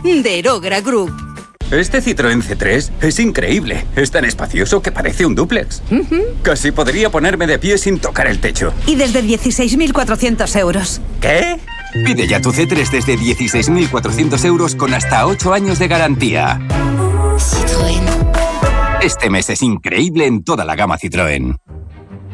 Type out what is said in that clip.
de Erogra Group. Este Citroën C3 es increíble. Es tan espacioso que parece un dúplex. Casi podría ponerme de pie sin tocar el techo. Y desde 16.400 euros. ¿Qué? Pide ya tu C3 desde 16.400 euros con hasta 8 años de garantía. Citroën. Este mes es increíble en toda la gama Citroën.